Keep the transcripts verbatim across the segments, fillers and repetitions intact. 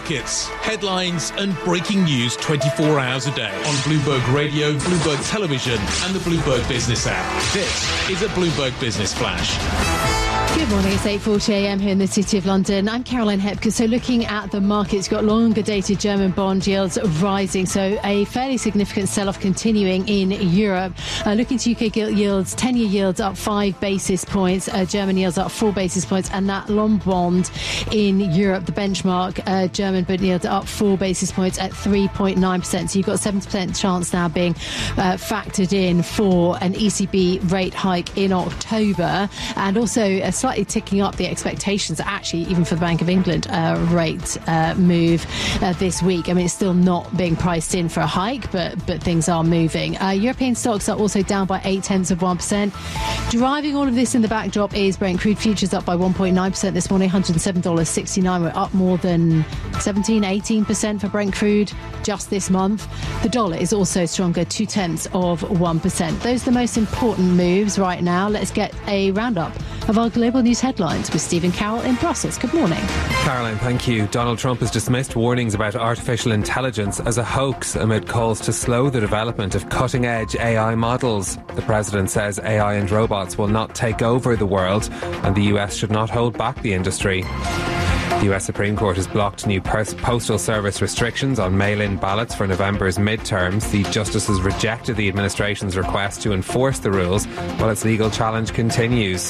markets, headlines and breaking news twenty-four hours a day on Bloomberg Radio, Bloomberg Television and the Bloomberg Business app. This is a Bloomberg Business Flash. Good morning, it's eight forty a m here in the City of London. I'm Caroline Hepker. So looking at the markets, got longer dated German bond yields rising. So a fairly significant sell-off continuing in Europe. Uh, looking to U K gilt yields, ten-year yields up five basis points. Uh, German yields up four basis points. And that long bond in Europe, the benchmark uh, German bond yields up four basis points at three point nine percent. So you've got a seventy percent chance now being uh, factored in for an E C B rate hike in October. And also a slightly ticking up the expectations, actually, even for the Bank of England uh, rate uh, move uh, this week. I mean, it's still not being priced in for a hike, but but things are moving. Uh, European stocks are also down by eight tenths of one percent. Driving all of this in the backdrop is Brent crude futures up by one point nine percent this morning, one hundred seven dollars sixty-nine. We're up more than seventeen, eighteen percent for Brent crude just this month. The dollar is also stronger, two tenths of one percent. Those are the most important moves right now. Let's get a roundup of our global news headlines with Stephen Carroll in Brussels. Good morning. Caroline, thank you. Donald Trump has dismissed warnings about artificial intelligence as a hoax amid calls to slow the development of cutting-edge A I models. The president says A I and robots will not take over the world and the U S should not hold back the industry. The U S Supreme Court has blocked new Postal Service restrictions on mail-in ballots for November's midterms. The justices rejected the administration's request to enforce the rules while its legal challenge continues.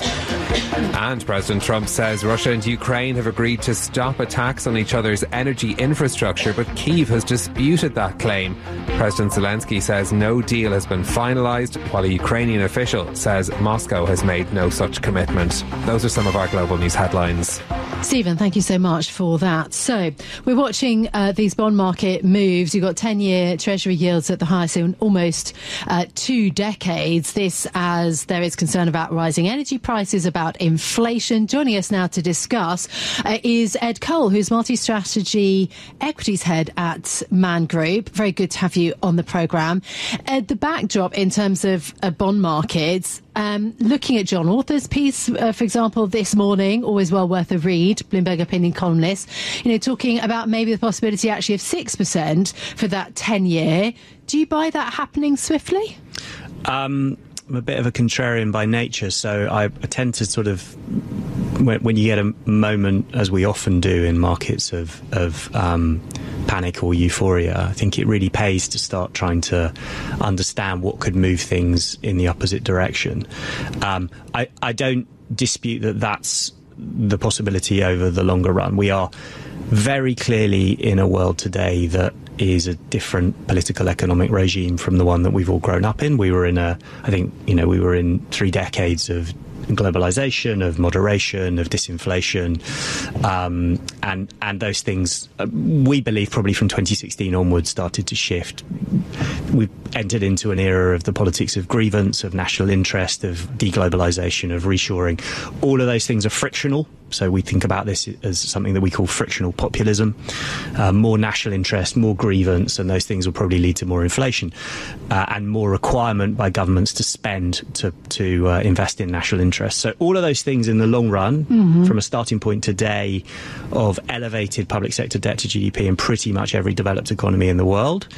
And President Trump says Russia and Ukraine have agreed to stop attacks on each other's energy infrastructure, but Kyiv has disputed that claim. President Zelensky says no deal has been finalised, while a Ukrainian official says Moscow has made no such commitment. Those are some of our global news headlines. Stephen, thank you so much for that. So we're watching uh, these bond market moves. You've got ten-year Treasury yields at the highest in almost uh, two decades. This as there is concern about rising energy prices, about inflation. Joining us now to discuss uh, is Ed Cole, who's multi-strategy equities head at Man Group. Very good to have you on the programme. Ed, the backdrop in terms of uh, bond markets, Um, looking at John Author's piece, uh, for example, this morning, always well worth a read, Bloomberg opinion columnist, you know, talking about maybe the possibility actually of six percent for that ten-year. Do you buy that happening swiftly? Um, I'm a bit of a contrarian by nature, so I, I tend to sort of, when, when you get a moment, as we often do in markets of, of um, panic or euphoria, I think it really pays to start trying to understand what could move things in the opposite direction. Um, I, I don't dispute that that's the possibility over the longer run. We are very clearly in a world today that is a different political economic regime from the one that we've all grown up in. We were in a, I think, you know, we were in three decades of globalization, of moderation, of disinflation, um, and and those things, uh, we believe, probably from twenty sixteen onwards started to shift. We've entered into an era of the politics of grievance, of national interest, of deglobalization, of reshoring. All of those things are frictional. So we think about this as something that we call frictional populism. Uh, more national interest, more grievance, and those things will probably lead to more inflation uh, and more requirement by governments to spend to, to uh, invest in national interest. So all of those things in the long run, mm-hmm. from a starting point today of elevated public sector debt to G D P in pretty much every developed economy in the world,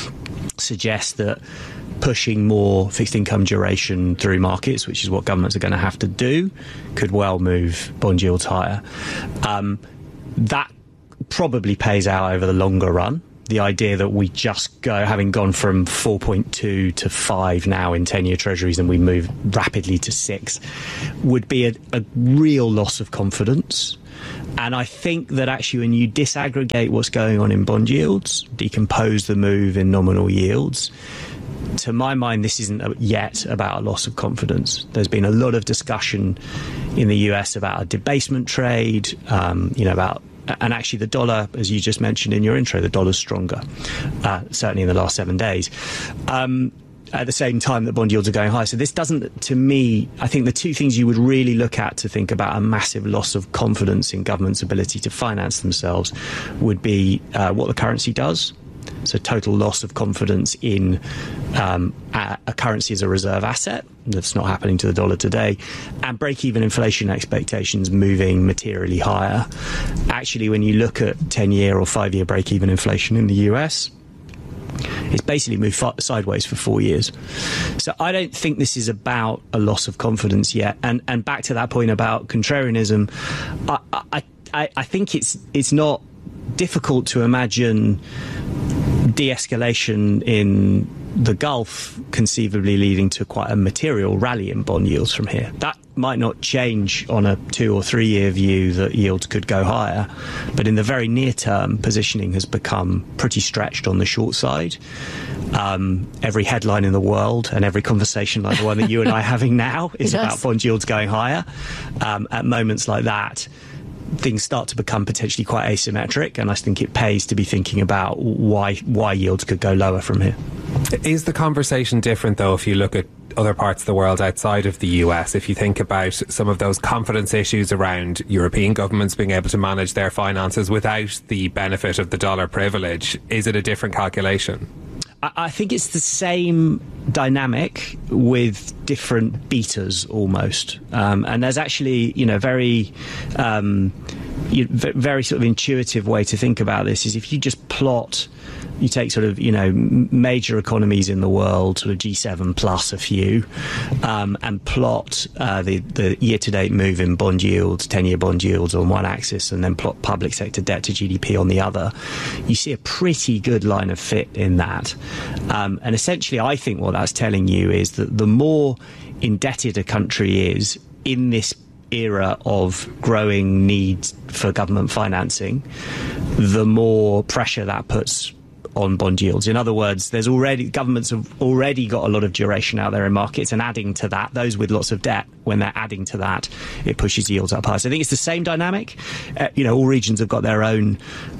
suggest that pushing more fixed income duration through markets, which is what governments are going to have to do, could well move bond yields higher. Um, that probably pays out over the longer run. The idea that we just go, having gone from four point two to five now in ten-year treasuries and we move rapidly to six, would be a, a real loss of confidence. And I think that actually when you disaggregate what's going on in bond yields, decompose the move in nominal yields, to my mind, this isn't yet about a loss of confidence. There's been a lot of discussion in the U S about a debasement trade, um, you know, about, and actually the dollar, as you just mentioned in your intro, the dollar's stronger, uh, certainly in the last seven days. Um, at the same time that bond yields are going high. So this doesn't, to me, I think the two things you would really look at to think about a massive loss of confidence in government's ability to finance themselves would be uh, what the currency does. so total loss of confidence in um, a, a currency as a reserve asset. That's not happening to the dollar today. And break-even inflation expectations moving materially higher. Actually, when you look at ten-year or five-year break-even inflation in the U S, it's basically moved fa- sideways for four years. So I don't think this is about a loss of confidence yet. And and back to that point about contrarianism, I I, I, I think it's it's not difficult to imagine de-escalation in the Gulf conceivably leading to quite a material rally in bond yields from here. That might not change on a two or three year view that yields could go higher, but in the very near term, positioning has become pretty stretched on the short side. Um, every headline in the world and every conversation like the one that you and I are having now is yes. about bond yields going higher. Um, at moments like that, things start to become potentially quite asymmetric, and I think it pays to be thinking about why why yields could go lower from here. Is the conversation different, though, if you look at other parts of the world outside of the U S? If you think about some of those confidence issues around European governments being able to manage their finances without the benefit of the dollar privilege, is it a different calculation? I think it's the same dynamic with different betas almost. Um, and there's actually, you know, very, um, you, very sort of intuitive way to think about this is if you just plot, you take sort of, you know, major economies in the world, sort of G seven plus a few, um, and plot uh, the, the year-to-date move in bond yields, ten-year bond yields on one axis, and then plot public sector debt to G D P on the other, you see a pretty good line of fit in that. Um, and essentially, I think what that's telling you is that the more indebted a country is in this era of growing need for government financing, the more pressure that puts on bond yields. In other words, there's already governments have already got a lot of duration out there in markets, and adding to that, those with lots of debt, when they're adding to that, it pushes yields up high. So I think it's the same dynamic. Uh, you know, all regions have got their own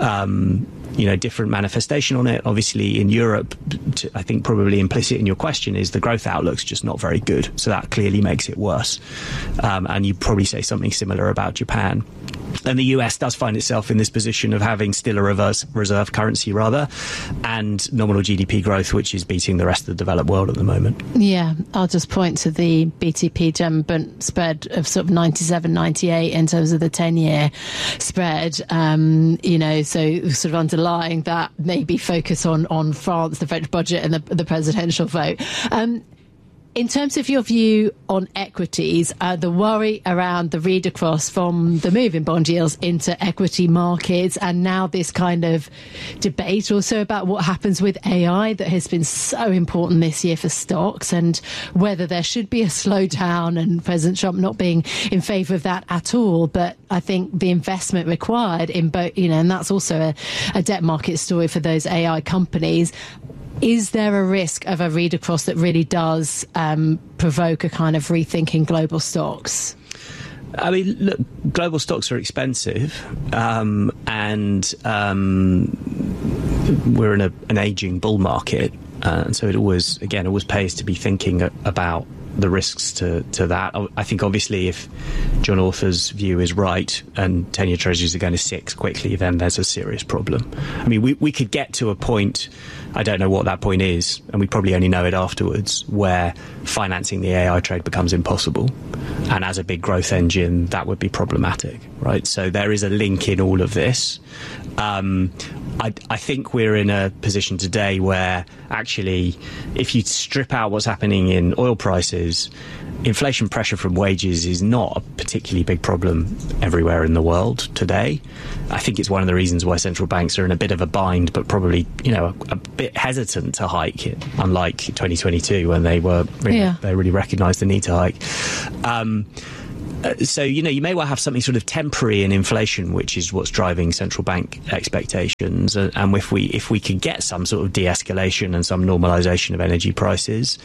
um, you know, different manifestation on it. Obviously, in Europe, I think probably implicit in your question is the growth outlook's just not very good. So that clearly makes it worse. Um, and you'd probably say something similar about Japan. And the U S does find itself in this position of having still a reverse reserve currency, rather, and nominal G D P growth, which is beating the rest of the developed world at the moment. Yeah, I'll just point to the B T P German bond spread of sort of ninety-seven, ninety-eight in terms of the ten-year spread. Um, you know, so sort of underlying that maybe focus on, on France, the French budget and the, the presidential vote. Um, In terms of your view on equities, uh, the worry around the read across from the move in bond yields into equity markets, and now this kind of debate also about what happens with A I that has been so important this year for stocks, and whether there should be a slowdown, and President Trump not being in favour of that at all. But I think the investment required in both, you know, and that's also a, a debt market story for those A I companies. Is there a risk of a read across that really does um, provoke a kind of rethinking global stocks? I mean, look, global stocks are expensive, um, and um, we're in a, an ageing bull market, uh, and so it always, again, always pays to be thinking about the risks to, to that. I think obviously if John Author's view is right and ten-year treasuries are going to six quickly, then there's a serious problem. I mean, we, we could get to a point, I don't know what that point is, and we probably only know it afterwards, where financing the A I trade becomes impossible. And as a big growth engine, that would be problematic, right? So there is a link in all of this. Um, I, I think we're in a position today where actually, if you strip out what's happening in oil prices, inflation pressure from wages is not a particularly big problem everywhere in the world today. I think it's one of the reasons why central banks are in a bit of a bind, but probably, you know, a, a bit hesitant to hike it, unlike twenty twenty-two when they were really, yeah. they really recognised the need to hike. Um, So, you know, you may well have something sort of temporary in inflation, which is what's driving central bank expectations. And if we if we could get some sort of de-escalation and some normalisation of energy prices,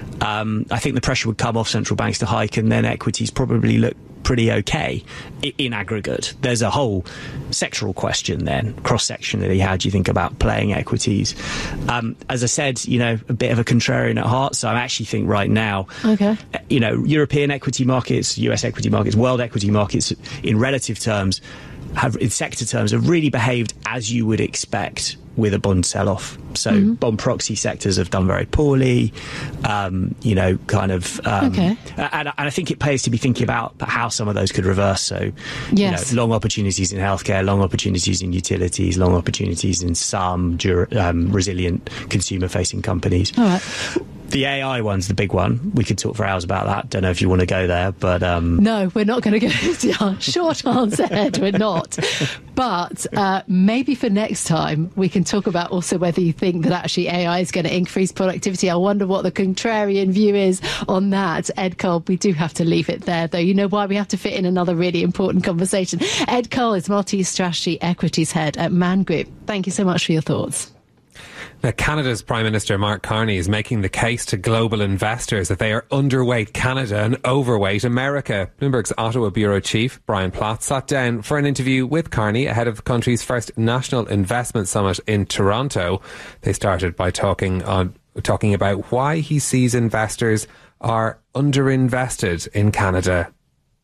um, I think the pressure would come off central banks to hike, and then equities probably look pretty okay in aggregate. There's a whole sectoral question then, cross-sectionally, how do you think about playing equities? Um, as I said, you know, a bit of a contrarian at heart, so I actually think right now, okay, you know, European equity markets, U S equity markets, world equity markets, in relative terms, have, in sector terms, have really behaved as you would expect with a bond sell-off. So mm-hmm. bond proxy sectors have done very poorly, um, you know, kind of. Um, okay. And, and I think it pays to be thinking about how some of those could reverse. So, yes. you know, long opportunities in healthcare, long opportunities in utilities, long opportunities in some dur- um, resilient consumer-facing companies. All right. The A I one's the big one. We could talk for hours about that. Don't know if you want to go there, but... Um... No, we're not going to go there. Short answer, Ed, we're not. But uh, maybe for next time, we can talk about also whether you think that actually A I is going to increase productivity. I wonder what the contrarian view is on that. Ed Cole, we do have to leave it there, though. You know why? We have to fit in another really important conversation. Ed Cole is Multi-Strategy Equities Head at Man Group. Thank you so much for your thoughts. Now, Canada's Prime Minister Mark Carney is making the case to global investors that they are underweight Canada and overweight America. Bloomberg's Ottawa Bureau Chief, Brian Platt, sat down for an interview with Carney ahead of the country's first National Investment Summit in Toronto. They started by talking on talking about why he sees investors are underinvested in Canada.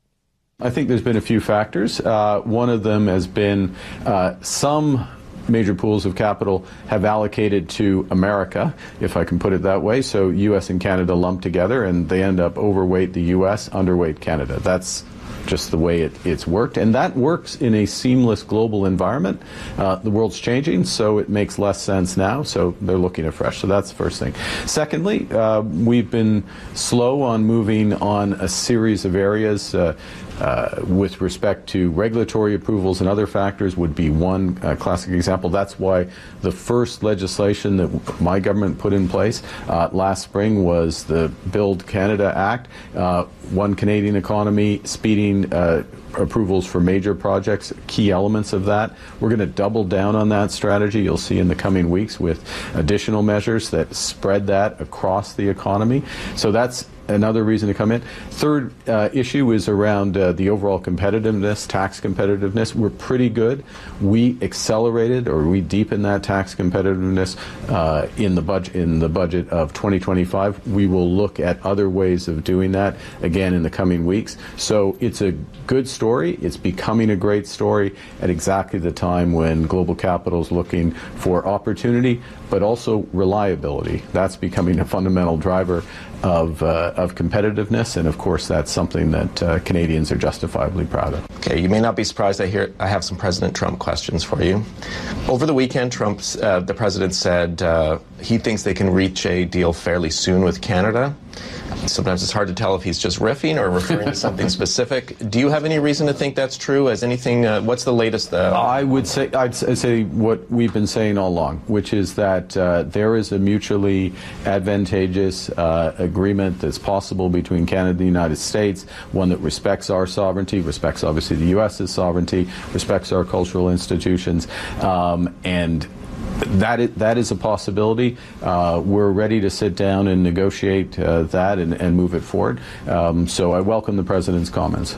I think there's been a few factors. Uh, one of them has been uh, some major pools of capital have allocated to America, if I can put it that way. So U S and Canada lumped together, and they end up overweight the U S, underweight Canada. That's just the way it, it's worked. And that works in a seamless global environment. Uh, the world's changing, so it makes less sense now. So they're looking afresh. So that's the first thing. Secondly, uh, we've been slow on moving on a series of areas. Uh, Uh, with respect to regulatory approvals and other factors would be one uh, classic example. That's why the first legislation that my government put in place uh, last spring was the Build Canada Act, uh, One Canadian Economy, speeding uh, approvals for major projects, key elements of that. We're going to double down on that strategy, you'll see in the coming weeks, with additional measures that spread that across the economy. So that's another reason to come in. Third uh, issue is around uh, the overall competitiveness, tax competitiveness. We're pretty good. We accelerated, or we deepened that tax competitiveness uh, in the budget in the budget of twenty twenty-five. We will look at other ways of doing that again in the coming weeks. So it's a good story. It's becoming a great story at exactly the time when global capital is looking for opportunity, but also reliability. That's becoming a fundamental driver of uh, of competitiveness, and of course that's something that uh, Canadians are justifiably proud of. Okay, you may not be surprised I hear I have some President Trump questions for you. Over the weekend, Trump, uh, the president said uh, he thinks they can reach a deal fairly soon with Canada. Sometimes it's hard to tell if he's just riffing or referring to something specific. Do you have any reason to think that's true? Has anything? Uh, what's the latest? Uh, I would say I'd say what we've been saying all along, which is that uh, there is a mutually advantageous uh, agreement that's possible between Canada and the United States, one that respects our sovereignty, respects obviously the U S's sovereignty, respects our cultural institutions, um, and That is, that is a possibility. Uh, we're ready to sit down and negotiate uh, that and, and move it forward. Um, so I welcome the president's comments.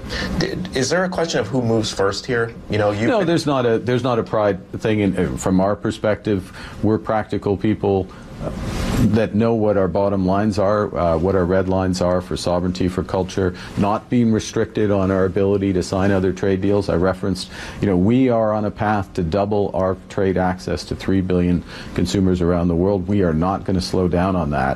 Is there a question of who moves first here? You know, you no, there's not a there's not a pride thing. In, from our perspective, we're practical people uh, that know what our bottom lines are, uh, what our red lines are for sovereignty, for culture, not being restricted on our ability to sign other trade deals. I referenced, you know, we are on a path to double our trade access to three billion consumers around the world. We are not going to slow down on that.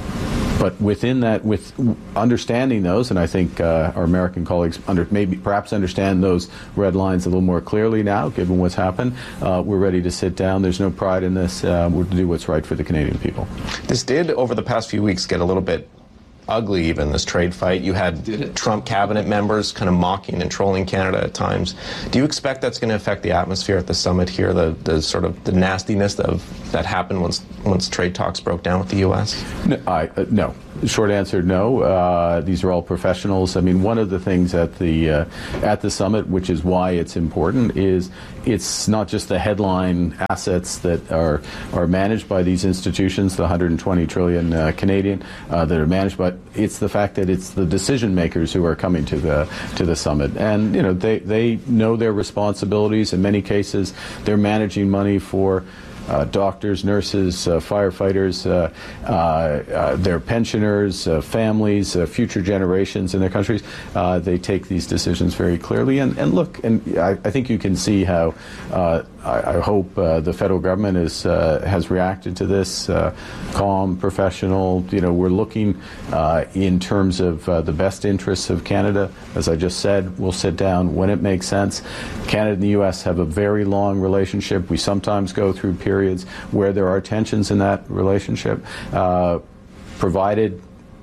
But within that, with understanding those, and I think uh, our American colleagues under, maybe perhaps understand those red lines a little more clearly now, given what's happened, uh, we're ready to sit down. There's no pride in this. Uh, we're to do what's right for the Canadian people. This did, over the past few weeks, get a little bit ugly, even, this trade fight. You had Trump cabinet members kind of mocking and trolling Canada at times. Do you expect that's going to affect the atmosphere at the summit here, the, the sort of the nastiness of that happened once once trade talks broke down with the U S? No. I, uh, no. Short answer, no. Uh, these are all professionals. I mean, one of the things at the uh, at the summit, which is why it's important, is it's not just the headline assets that are are managed by these institutions, the one hundred twenty trillion uh, Canadian uh, that are managed, but it's the fact that it's the decision makers who are coming to the to the summit, and you know they they know their responsibilities. In many cases, they're managing money for uh, doctors, nurses, uh, firefighters, uh, uh, uh, their pensioners, uh, families, uh, future generations in their countries. Uh, they take these decisions very clearly. And, and look, and I, I think you can see how uh, I, I hope uh, the federal government is, uh, has reacted to this, uh, calm, professional. You know, we're looking uh, in terms of uh, the best interests of Canada. As I just said, we'll sit down when it makes sense. Canada and the U S have a very long relationship. We sometimes go through periods where there are tensions in that relationship. Uh, provided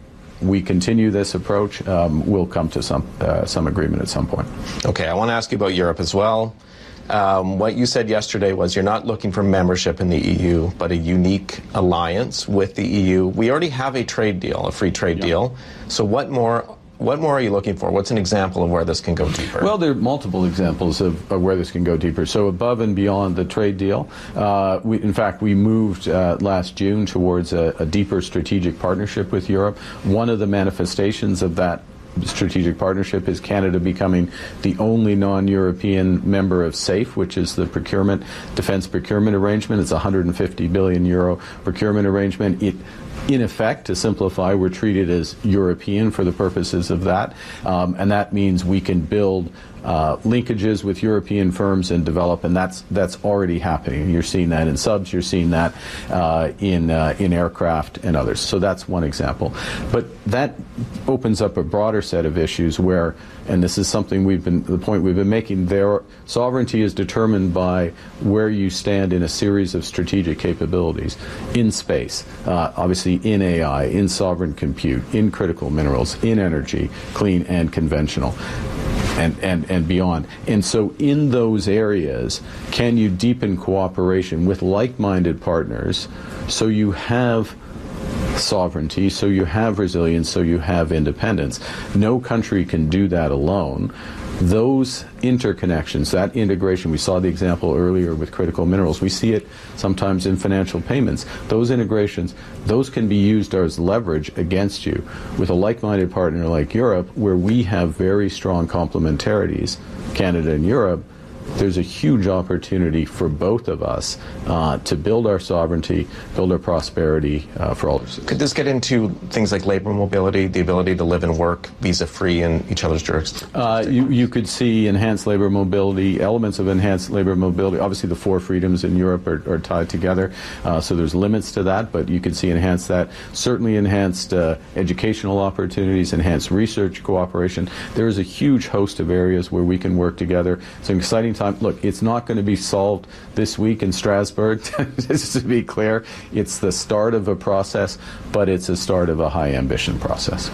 we continue this approach, um, we'll come to some uh, some agreement at some point. Okay, I want to ask you about Europe as well. Um, what you said yesterday was you're not looking for membership in the E U, but a unique alliance with the E U. We already have a trade deal, a free trade yeah. deal. So what more? What more are you looking for? What's an example of where this can go deeper? Well, there are multiple examples of, of where this can go deeper. So above and beyond the trade deal, uh, we, in fact, we moved uh, last June towards a, a deeper strategic partnership with Europe. One of the manifestations of that strategic partnership is Canada becoming the only non-European member of SAFE, which is the procurement, defense procurement arrangement. It's a one hundred fifty billion euro procurement arrangement. It In effect, to simplify, we're treated as European for the purposes of that, um, and that means we can build uh, linkages with European firms and develop, and that's that's already happening. You're seeing that in subs, you're seeing that uh, in uh, in aircraft and others. So that's one example. But that opens up a broader set of issues where, and this is something we've been, the point we've been making, their sovereignty is determined by where you stand in a series of strategic capabilities in space, uh, obviously in A I, in sovereign compute, in critical minerals, in energy, clean and conventional, and, and, and beyond. And so in those areas, can you deepen cooperation with like-minded partners so you have sovereignty, so you have resilience, so you have independence? No country can do that alone. Those interconnections, that integration, we saw the example earlier with critical minerals, we see it sometimes in financial payments. Those integrations, those can be used as leverage against you with a like-minded partner like Europe, where we have very strong complementarities, Canada and Europe. There's a huge opportunity for both of us uh, to build our sovereignty, build our prosperity uh, for all of us. Could this get into things like labor mobility, the ability to live and work visa-free in each other's jurisdictions? Uh, you, you could see enhanced labor mobility, elements of enhanced labor mobility. Obviously, the four freedoms in Europe are, are tied together, uh, so there's limits to that, but you could see enhanced that. Certainly enhanced uh, educational opportunities, enhanced research cooperation. There is a huge host of areas where we can work together. It's an exciting time. Look, it's not going to be solved this week in Strasbourg, just to be clear. It's the start of a process, but it's a start of a high ambition process.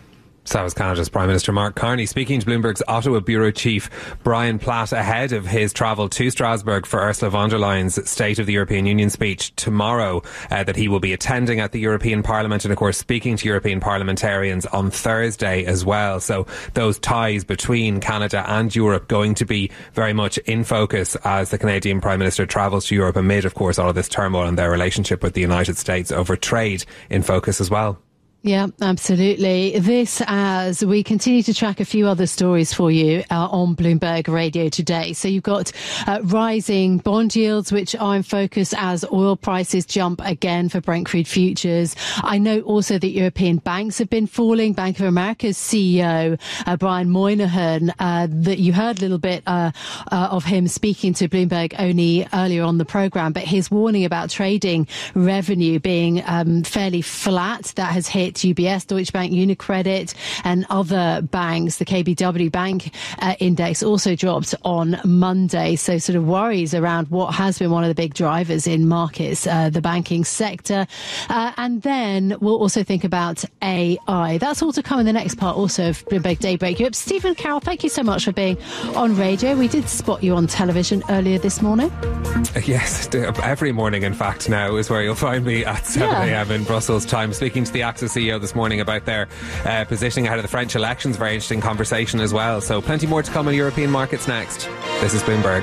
So that was Canada's Prime Minister Mark Carney speaking to Bloomberg's Ottawa Bureau Chief Brian Platt ahead of his travel to Strasbourg for Ursula von der Leyen's State of the European Union speech tomorrow, uh, that he will be attending at the European Parliament and, of course, speaking to European parliamentarians on Thursday as well. So those ties between Canada and Europe going to be very much in focus as the Canadian Prime Minister travels to Europe amid, of course, all of this turmoil and their relationship with the United States over trade in focus as well. Yeah, absolutely. This as we continue to track a few other stories for you uh, on Bloomberg Radio today. So you've got uh, rising bond yields, which are in focus as oil prices jump again for Brent crude futures. I know also that European banks have been falling. Bank of America's C E O, uh, Brian Moynihan, uh, that you heard a little bit uh, uh, of him speaking to Bloomberg only earlier on the programme, but his warning about trading revenue being um, fairly flat, that has hit U B S, Deutsche Bank, UniCredit and other banks. The K B W Bank uh, index also dropped on Monday. So sort of worries around what has been one of the big drivers in markets, uh, the banking sector. Uh, and then we'll also think about A I. That's all to come in the next part also of Bloomberg Daybreak Europe. Stephen Carroll, thank you so much for being on radio. We did spot you on television earlier this morning. Yes, every morning in fact now is where you'll find me at seven a.m. in Brussels time, speaking to the AXA C E O this morning about their uh, positioning ahead of the French elections. Very interesting conversation as well. So plenty more to come on European markets next. This is Bloomberg.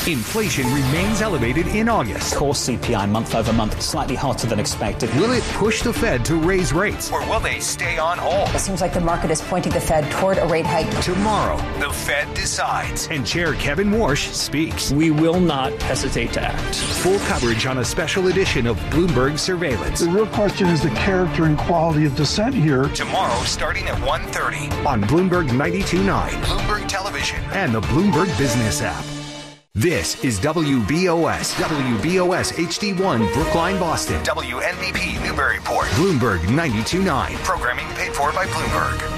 Inflation remains elevated in August. Core C P I month over month slightly hotter than expected. Will it push the Fed to raise rates, or will they stay on hold? It seems like the market is pointing the Fed toward a rate hike. Tomorrow, the Fed decides, and Chair Kevin Warsh speaks. We will not hesitate to act. Full coverage on a special edition of Bloomberg Surveillance. The real question is the character and quality of dissent here. Tomorrow, starting at one thirty on Bloomberg ninety-two point nine, Bloomberg Television, and the Bloomberg Business app. This is W B O S, W B O S H D one, Brookline, Boston, W N B P, Newburyport, Bloomberg ninety-two point nine. Programming paid for by Bloomberg.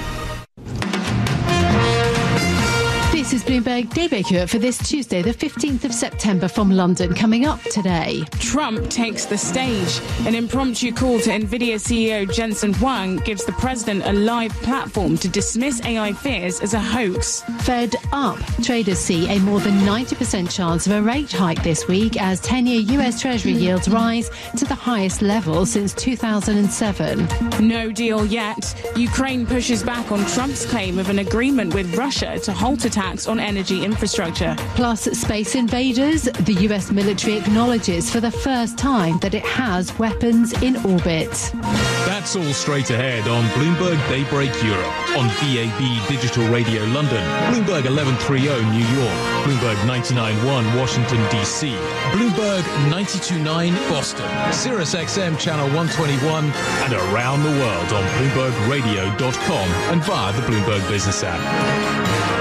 This is Bloomberg Daybreak Europe for this Tuesday, the fifteenth of September from London. Coming up today. Trump takes the stage. An impromptu call to NVIDIA C E O Jensen Huang gives the president a live platform to dismiss A I fears as a hoax. Fed up. Traders see a more than ninety percent chance of a rate hike this week as ten-year U S Treasury yields rise to the highest level since two thousand seven. No deal yet. Ukraine pushes back on Trump's claim of an agreement with Russia to halt attacks on energy infrastructure. Plus, space invaders. The U S military acknowledges for the first time that it has weapons in orbit. That's all straight ahead on Bloomberg Daybreak Europe, on D A B Digital Radio London, Bloomberg eleven thirty New York, Bloomberg ninety-nine point one Washington, D C, Bloomberg ninety-two point nine Boston, Sirius X M Channel one twenty-one, and around the world on Bloomberg Radio dot com and via the Bloomberg Business app.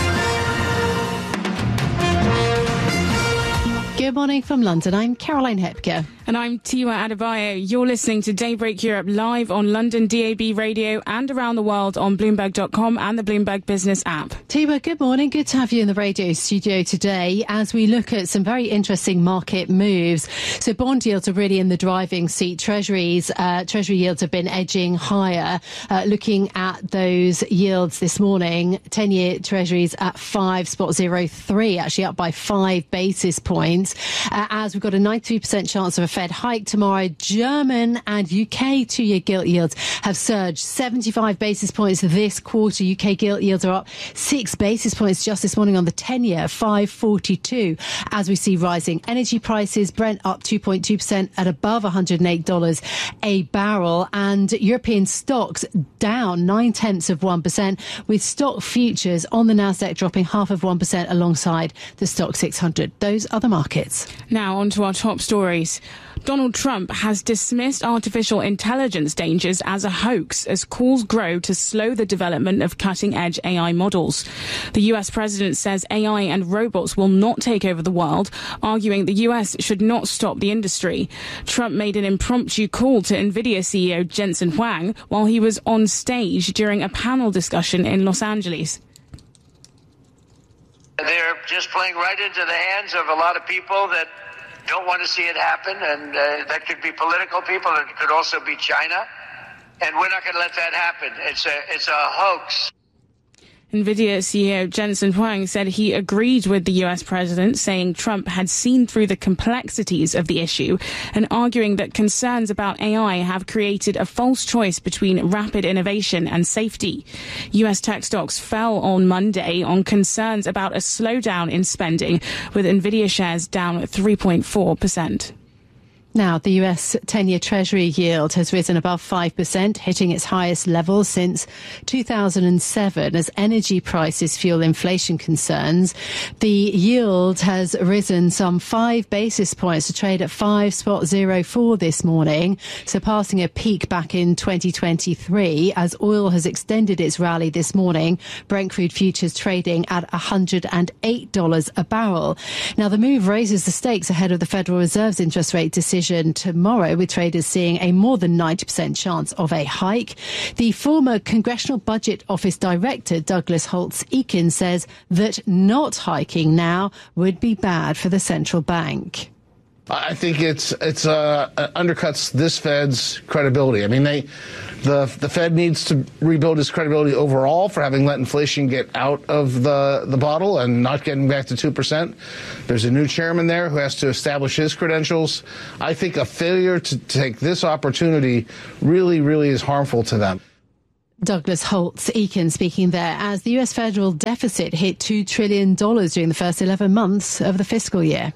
Good morning from London. I'm Caroline Hepker. And I'm Tiwa Adebayo. You're listening to Daybreak Europe live on London D A B Radio and around the world on Bloomberg dot com and the Bloomberg Business app. Tiwa, good morning. Good to have you in the radio studio today as we look at some very interesting market moves. So bond yields are really in the driving seat. Treasuries, uh, Treasury yields have been edging higher. Uh, looking at those yields this morning, ten-year Treasuries at five point oh three, actually up by five basis points. Uh, as we've got a ninety-three percent chance of a Fed hike tomorrow. German and U K two-year gilt yields have surged seventy-five basis points this quarter. U K gilt yields are up six basis points just this morning on the ten-year, five forty-two. As we see rising energy prices, Brent up two point two percent at above one hundred eight dollars a barrel, and European stocks down nine-tenths of one percent, with stock futures on the Nasdaq dropping half of one percent alongside the Stock six hundred. Those are the markets. Now on to our top stories. Donald Trump has dismissed artificial intelligence dangers as a hoax as calls grow to slow the development of cutting-edge A I models. The U S president says A I and robots will not take over the world, arguing the U S should not stop the industry. Trump made an impromptu call to NVIDIA C E O Jensen Huang while he was on stage during a panel discussion in Los Angeles. They're just playing right into the hands of a lot of people that don't want to see it happen, and uh, that could be political people, and it could also be China, and we're not going to let that happen. It's a it's a hoax. NVIDIA C E O Jensen Huang said he agreed with the U S president, saying Trump had seen through the complexities of the issue and arguing that concerns about A I have created a false choice between rapid innovation and safety. U S tech stocks fell on Monday on concerns about a slowdown in spending, with NVIDIA shares down three point four percent. Now, the U S ten-year Treasury yield has risen above five percent, hitting its highest level since two thousand seven as energy prices fuel inflation concerns. The yield has risen some five basis points to trade at five point oh four this morning, surpassing a peak back in twenty twenty-three as oil has extended its rally this morning. Brent crude futures trading at one hundred eight dollars a barrel. Now, the move raises the stakes ahead of the Federal Reserve's interest rate decision tomorrow, with traders seeing a more than ninety percent chance of a hike. The former Congressional Budget Office Director, Douglas Holtz-Eakin, says that not hiking now would be bad for the central bank. I think it's it's uh, undercuts this Fed's credibility. I mean, they the the Fed needs to rebuild its credibility overall for having let inflation get out of the the bottle and not getting back to two percent. There's a new chairman there who has to establish his credentials. I think a failure to take this opportunity really, really is harmful to them. Douglas Holtz-Eakin speaking there as the U S federal deficit hit two trillion dollars during the first eleven months of the fiscal year.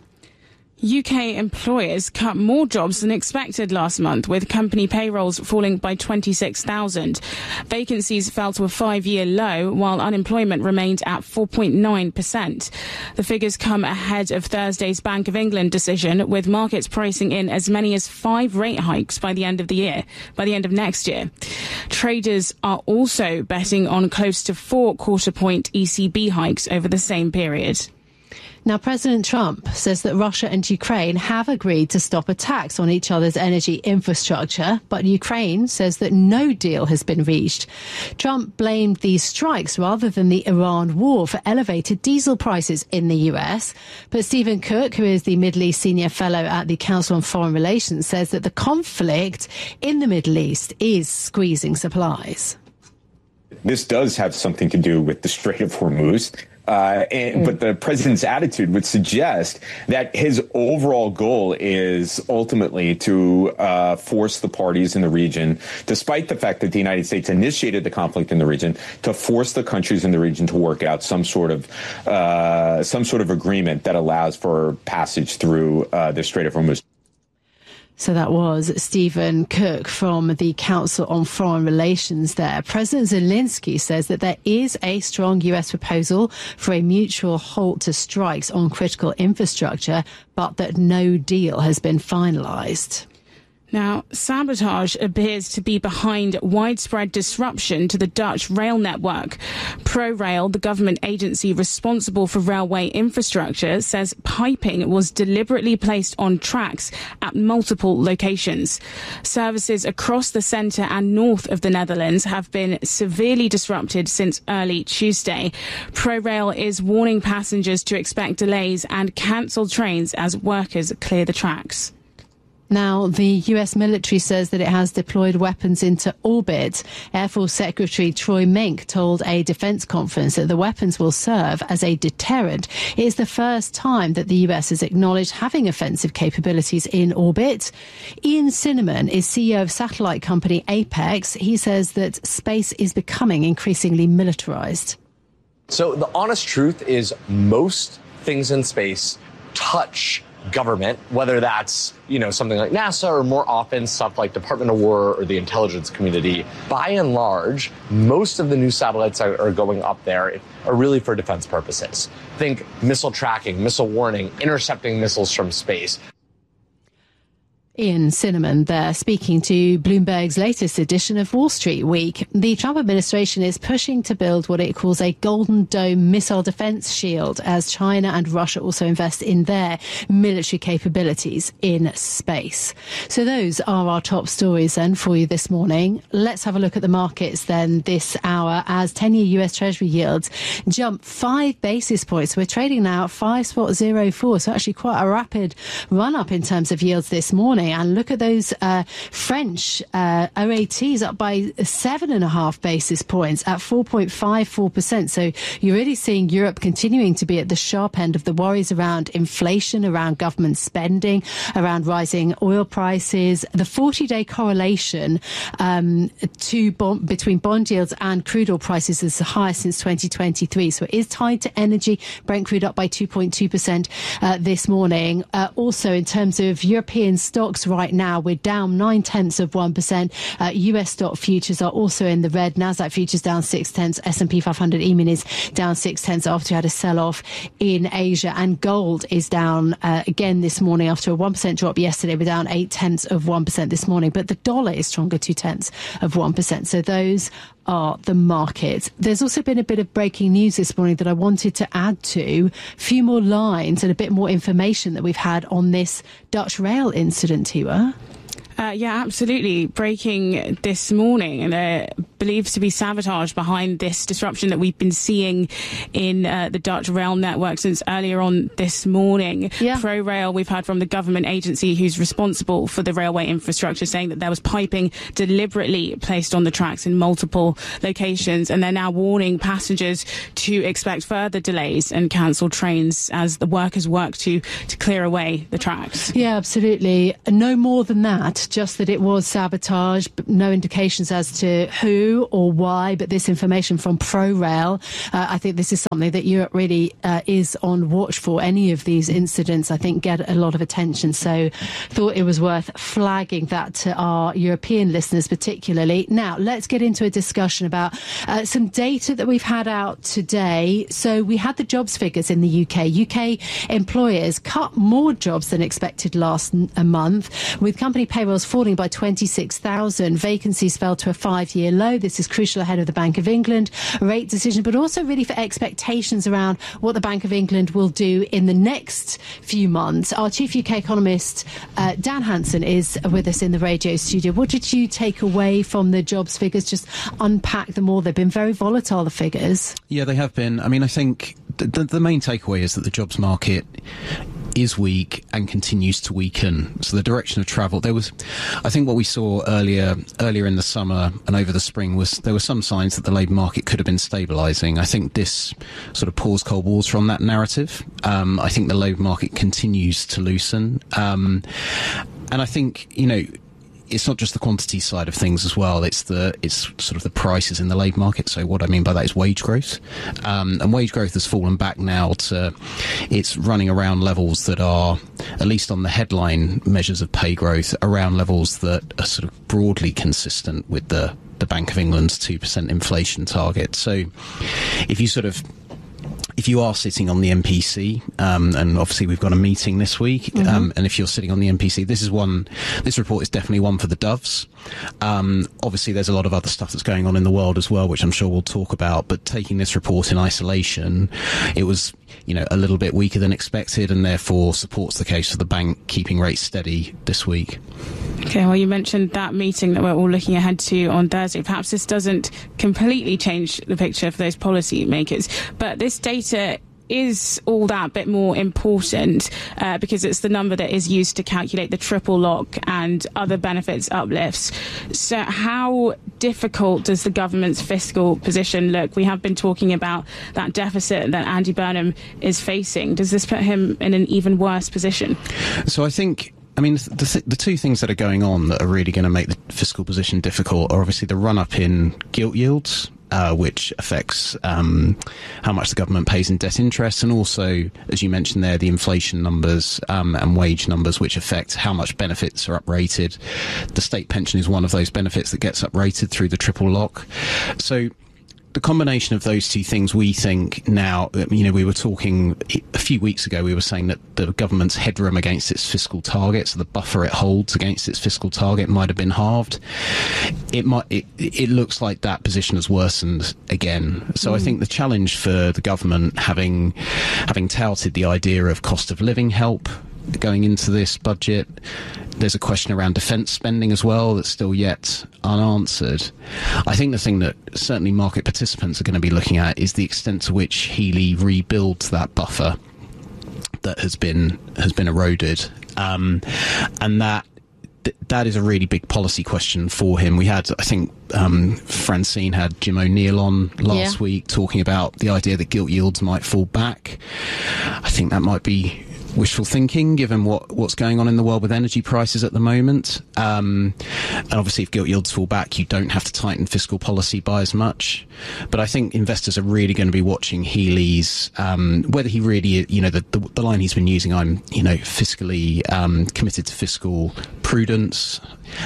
U K employers cut more jobs than expected last month, with company payrolls falling by twenty-six thousand. Vacancies fell to a five-year low, while unemployment remained at four point nine percent. The figures come ahead of Thursday's Bank of England decision, with markets pricing in as many as five rate hikes by the end of the year, by the end of next year. Traders are also betting on close to four quarter-point E C B hikes over the same period. Now, President Trump says that Russia and Ukraine have agreed to stop attacks on each other's energy infrastructure, but Ukraine says that no deal has been reached. Trump blamed these strikes rather than the Iran war for elevated diesel prices in the U S. But Stephen Cook, who is the Middle East Senior Fellow at the Council on Foreign Relations, says that the conflict in the Middle East is squeezing supplies. This does have something to do with the Strait of Hormuz. Uh, and, mm. But the president's attitude would suggest that his overall goal is ultimately to uh, force the parties in the region, despite the fact that the United States initiated the conflict in the region, to force the countries in the region to work out some sort of uh, some sort of agreement that allows for passage through uh, the Strait of Hormuz. So that was Stephen Cook from the Council on Foreign Relations there. President Zelensky says that there is a strong U S proposal for a mutual halt to strikes on critical infrastructure, but that no deal has been finalised. Now, sabotage appears to be behind widespread disruption to the Dutch rail network. ProRail, the government agency responsible for railway infrastructure, says piping was deliberately placed on tracks at multiple locations. Services across the centre and north of the Netherlands have been severely disrupted since early Tuesday. ProRail is warning passengers to expect delays and cancelled trains as workers clear the tracks. Now, the U S military says that it has deployed weapons into orbit. Air Force Secretary Troy Mink told a defence conference that the weapons will serve as a deterrent. It is the first time that the U S has acknowledged having offensive capabilities in orbit. Ian Cinnamon is C E O of satellite company Apex. He says that space is becoming increasingly militarised. So the honest truth is most things in space touch government, whether that's, you know, something like NASA or more often stuff like Department of War or the intelligence community. By and large, most of the new satellites that are going up there are really for defense purposes. Think missile tracking, missile warning, intercepting missiles from space. Ian Cinnamon there speaking to Bloomberg's latest edition of Wall Street Week. The Trump administration is pushing to build what it calls a Golden Dome missile defense shield as China and Russia also invest in their military capabilities in space. So those are our top stories then for you this morning. Let's have a look at the markets then this hour as ten-year U S Treasury yields jump five basis points. We're trading now at five point oh four, so actually quite a rapid run up in terms of yields this morning. And look at those uh, French uh, O A Ts up by seven and a half basis points at four point five four percent. So you're really seeing Europe continuing to be at the sharp end of the worries around inflation, around government spending, around rising oil prices. The forty-day correlation um, to bond, between bond yields and crude oil prices is the highest since twenty twenty-three. So it is tied to energy. Brent crude up by two point two percent uh, this morning. Uh, also, in terms of European stocks, right now we're down nine tenths of one percent. Uh, U S stock futures are also in the red. Nasdaq futures down six tenths. S and P five hundred E-mini is down six tenths after we had a sell-off in Asia. And gold is down uh, again this morning after a one percent drop yesterday. We're down eight tenths of one percent this morning. But the dollar is stronger, two tenths of one percent. So those are the markets. There's also been a bit of breaking news this morning that I wanted to add to. A few more lines and a bit more information that we've had on this Dutch rail incident, Tiwa. Uh, yeah, absolutely. Breaking this morning, and uh, believed to be sabotage behind this disruption that we've been seeing in uh, the Dutch rail network since earlier on this morning. Yeah. ProRail, we've heard from the government agency who's responsible for the railway infrastructure, saying that there was piping deliberately placed on the tracks in multiple locations, and they're now warning passengers to expect further delays and cancelled trains as the workers work to, to clear away the tracks. Yeah, absolutely. No more than that. Just that it was sabotage, but no indications as to who who or why, but this information from ProRail, uh, I think this is something that Europe really uh, is on watch for. Any of these incidents, I think, get a lot of attention. So thought it was worth flagging that to our European listeners particularly. Now, let's get into a discussion about uh, some data that we've had out today. So we had the jobs figures in the U K. U K employers cut more jobs than expected last a month, with company payrolls falling by twenty-six thousand. Vacancies fell to a five-year low. This is crucial ahead of the Bank of England rate decision, but also really for expectations around what the Bank of England will do in the next few months. Our chief U K economist, uh, Dan Hansen, is with us in the radio studio. What did you take away from the jobs figures? Just unpack them all. They've been very volatile, the figures. Yeah, they have been. I mean, I think the, the main takeaway is that the jobs market is weak and continues to weaken. So the direction of travel, there was, I think what we saw earlier earlier in the summer and over the spring was there were some signs that the labour market could have been stabilising. I think this sort of pours cold water on that narrative. Um, I think the labour market continues to loosen. Um, and I think, you know, it's not just the quantity side of things as well. It's the it's sort of the prices in the labour market. So what I mean by that is wage growth, um, and wage growth has fallen back now to it's running around levels that are, at least on the headline measures of pay growth, around levels that are sort of broadly consistent with the the Bank of England's two percent inflation target. So if you sort of If you are sitting on the M P C, um, and obviously we've got a meeting this week, mm-hmm. um, and if you're sitting on the M P C, this is one, this report is definitely one for the doves. Um, obviously there's a lot of other stuff that's going on in the world as well, which I'm sure we'll talk about, but taking this report in isolation, it was, you know, a little bit weaker than expected, and therefore supports the case for the bank keeping rates steady this week. Okay, well, you mentioned that meeting that we're all looking ahead to on Thursday. Perhaps this doesn't completely change the picture for those policy makers, but this data is all that bit more important uh, because it's the number that is used to calculate the triple lock and other benefits uplifts. So how difficult does the government's fiscal position look? We have been talking about that deficit that Andy Burnham is facing. Does this put him in an even worse position? So I think I mean, the, th- the two things that are going on that are really going to make the fiscal position difficult are obviously the run-up in gilt yields, uh, which affects um, how much the government pays in debt interest, and also, as you mentioned there, the inflation numbers um, and wage numbers, which affect how much benefits are uprated. The state pension is one of those benefits that gets uprated through the triple lock. So the combination of those two things, we think now, you know, we were talking a few weeks ago, we were saying that the government's headroom against its fiscal target, so the buffer it holds against its fiscal target, might have been halved. It might, it, it looks like that position has worsened again. So mm. I think the challenge for the government, having, having touted the idea of cost of living help going into this budget, there's a question around defence spending as well that's still yet unanswered. I think the thing that certainly market participants are going to be looking at is the extent to which Healey rebuilds that buffer that has been has been eroded, um, and that th- that is a really big policy question for him. We had, I think, um, Francine had Jim O'Neill on last yeah. week talking about the idea that gilt yields might fall back. I think that might be wishful thinking, given what, what's going on in the world with energy prices at the moment. Um, and obviously, if gilt yields fall back, you don't have to tighten fiscal policy by as much. But I think investors are really going to be watching Healey's, um, whether he really, you know, the, the, the line he's been using, I'm, you know, fiscally um, committed to fiscal prudence.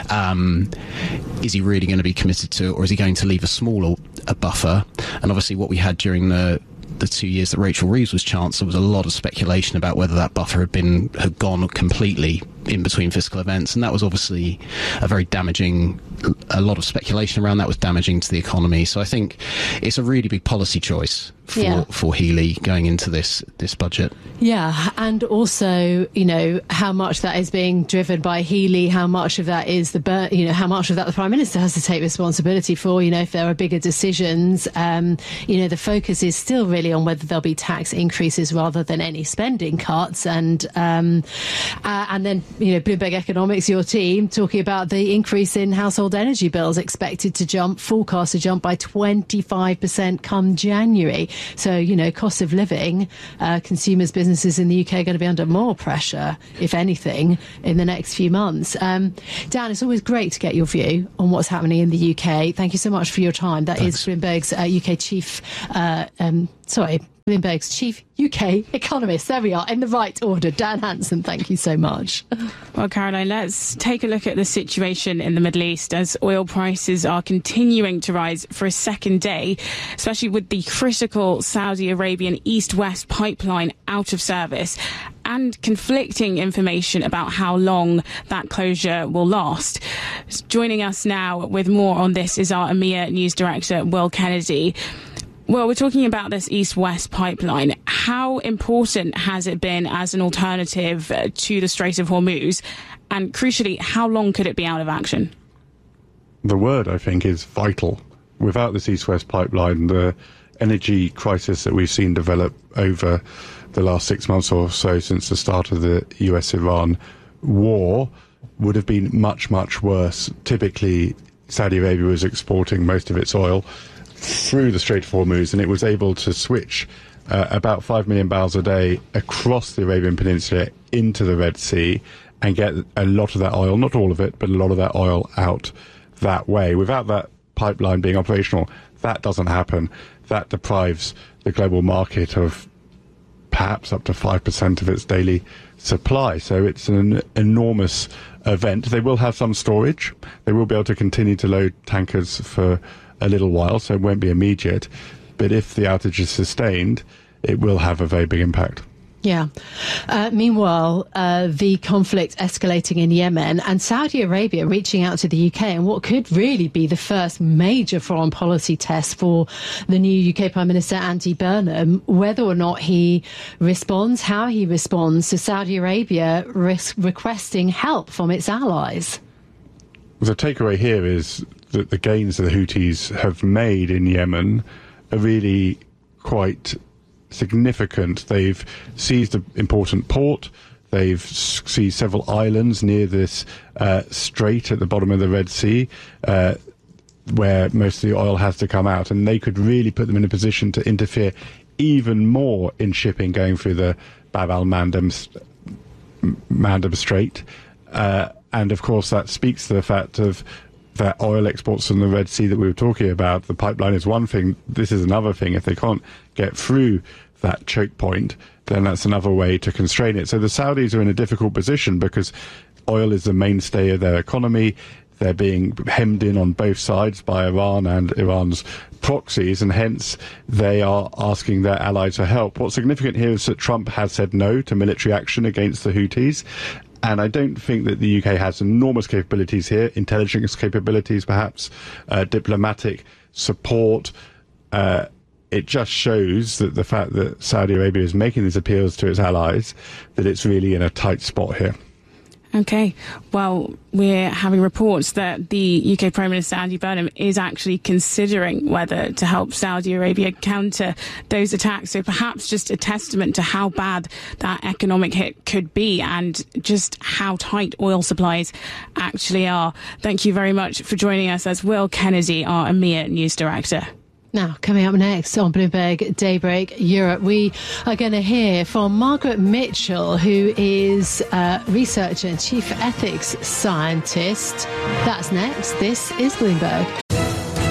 Um, is he really going to be committed to it, or is he going to leave a smaller a buffer? And obviously, what we had during the the two years that Rachel Reeves was Chancellor was a lot of speculation about whether that buffer had been had gone completely in between fiscal events, and that was obviously a very damaging, a lot of speculation around that was damaging to the economy. So I think it's a really big policy choice for yeah. for Healey going into this this budget. Yeah, and also, you know, how much that is being driven by Healey, how much of that is the, you know, how much of that the Prime Minister has to take responsibility for, you know, if there are bigger decisions. Um, you know, the focus is still really on whether there'll be tax increases rather than any spending cuts. And um, uh, and then, you know, Bloomberg Economics, your team, talking about the increase in household energy bills expected to jump, forecast to jump by twenty-five percent come January. So, you know, cost of living, uh, consumers, businesses in the U K are going to be under more pressure, if anything, in the next few months. Um, Dan, it's always great to get your view on what's happening in the U K. Thank you so much for your time. That Thanks. is Bloomberg's uh, U K chief, uh, um, sorry, Bloomberg's chief U K economist. There we are, in the right order. Dan Hansen, thank you so much. Well, Caroline, let's take a look at the situation in the Middle East as oil prices are continuing to rise for a second day, especially with the critical Saudi Arabian East-West pipeline out of service and conflicting information about how long that closure will last. Joining us now with more on this is our EMEA News Director, Will Kennedy. Well, we're talking about this East-West pipeline. How important has it been as an alternative uh, to the Strait of Hormuz? And crucially, how long could it be out of action? The word, I think, is vital. Without this East-West pipeline, the energy crisis that we've seen develop over the last six months or so since the start of the U S Iran war would have been much, much worse. Typically, Saudi Arabia was exporting most of its oil through the Strait of Hormuz, and it was able to switch uh, about five million barrels a day across the Arabian Peninsula into the Red Sea and get a lot of that oil, not all of it, but a lot of that oil out that way. Without that pipeline being operational, that doesn't happen. That deprives the global market of perhaps up to five percent of its daily supply. So it's an enormous event. They will have some storage. They will be able to continue to load tankers for a little while, so it won't be immediate. But if the outage is sustained, it will have a very big impact. Yeah. Uh, meanwhile, uh, the conflict escalating in Yemen and Saudi Arabia reaching out to the U K and what could really be the first major foreign policy test for the new U K Prime Minister Andy Burnham, whether or not he responds, how he responds to Saudi Arabia ris- requesting help from its allies. The takeaway here is that the gains that the Houthis have made in Yemen are really quite significant. They've seized an important port. They've seized several islands near this uh, strait at the bottom of the Red Sea, uh, where most of the oil has to come out. And they could really put them in a position to interfere even more in shipping going through the Bab al-Mandeb Mandeb Strait. Uh, and, of course, that speaks to the fact of that oil exports from the Red Sea that we were talking about. The pipeline is one thing. This is another thing. If they can't get through that choke point, then that's another way to constrain it. So the Saudis are in a difficult position because oil is the mainstay of their economy. They're being hemmed in on both sides by Iran and Iran's proxies, and hence they are asking their allies for help. What's significant here is that Trump has said no to military action against the Houthis. And I don't think that the U K has enormous capabilities here, intelligence capabilities perhaps, uh, diplomatic support. Uh, it just shows that the fact that Saudi Arabia is making these appeals to its allies, that it's really in a tight spot here. OK, well, we're having reports that the U K Prime Minister Andy Burnham is actually considering whether to help Saudi Arabia counter those attacks. So perhaps just a testament to how bad that economic hit could be and just how tight oil supplies actually are. Thank you very much for joining us as Will Kennedy, our EMEA News Director. Now, coming up next on Bloomberg Daybreak Europe, we are going to hear from Margaret Mitchell, who is a researcher and chief ethics scientist. That's next. This is Bloomberg.